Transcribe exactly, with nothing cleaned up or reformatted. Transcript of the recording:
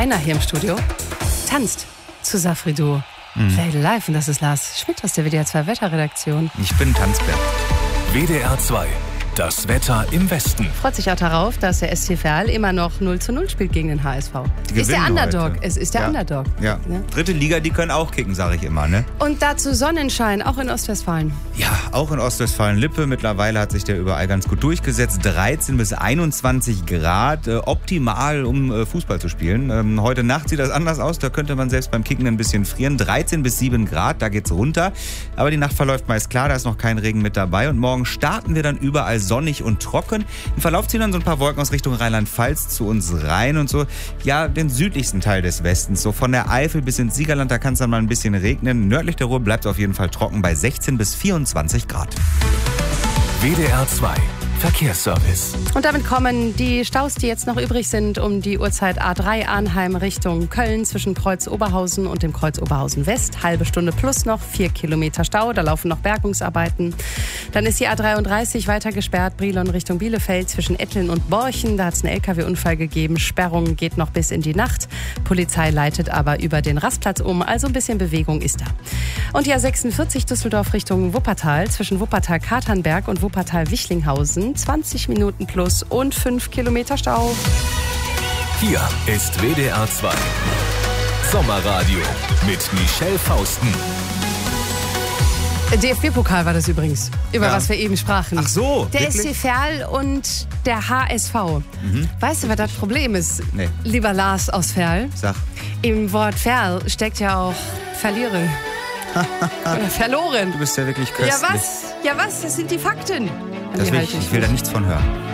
Rainer hier im Studio tanzt zu Safri Duo. Mhm. Play live und das ist Lars Schmidt aus der W D R zwei Wetterredaktion. Ich bin Tanzbär. W D R zwei. Das Wetter im Westen. Freut sich auch darauf, dass der S C Verl immer noch null zu null spielt gegen den H S V. Ist der Underdog. Heute. Es ist der ja. Underdog. Ja. ja. Dritte Liga, die können auch kicken, sage ich immer, ne? Und dazu Sonnenschein, auch in Ostwestfalen. Ja, auch in Ostwestfalen-Lippe. Mittlerweile hat sich der überall ganz gut durchgesetzt. dreizehn bis einundzwanzig Grad, äh, optimal, um äh, Fußball zu spielen. Ähm, heute Nacht sieht das anders aus. Da könnte man selbst beim Kicken ein bisschen frieren. dreizehn bis sieben Grad, da geht's runter. Aber die Nacht verläuft meist klar, da ist noch kein Regen mit dabei. Und morgen starten wir dann überall sonnig und trocken. Im Verlauf ziehen dann so ein paar Wolken aus Richtung Rheinland-Pfalz zu uns rein und so, ja, den südlichsten Teil des Westens. So von der Eifel bis ins Siegerland, da kann es dann mal ein bisschen regnen. Nördlich der Ruhr bleibt es auf jeden Fall trocken bei sechzehn bis vierundzwanzig Grad. W D R zwei. Verkehrsservice. Und damit kommen die Staus, die jetzt noch übrig sind, um die Uhrzeit A drei Arnheim Richtung Köln zwischen Kreuz Oberhausen und dem Kreuz Oberhausen West. Halbe Stunde plus noch, vier Kilometer Stau, da laufen noch Bergungsarbeiten. Dann ist die A dreiunddreißig weiter gesperrt, Brilon Richtung Bielefeld zwischen Etteln und Borchen. Da hat es einen L K W-Unfall gegeben, Sperrung geht noch bis in die Nacht. Polizei leitet aber über den Rastplatz um, also ein bisschen Bewegung ist da. Und die A sechsundvierzig Düsseldorf Richtung Wuppertal zwischen Wuppertal-Katernberg und Wuppertal-Wichlinghausen. zwanzig Minuten plus und fünf Kilometer Stau. Hier ist W D R zwei. Sommerradio mit Michelle Fausten. D F B-Pokal war das übrigens, über Ja. was wir eben sprachen. Ach so, Der wirklich? S C Verl und der H S V. Mhm. Weißt du, was das Problem ist, Nee. lieber Lars aus Verl? Sag. Im Wort Verl steckt ja auch verlieren. Oder verloren. Du bist ja wirklich köstlich. Ja was? Ja was? Das sind die Fakten. An Das die will halte ich, ich will da nichts von hören.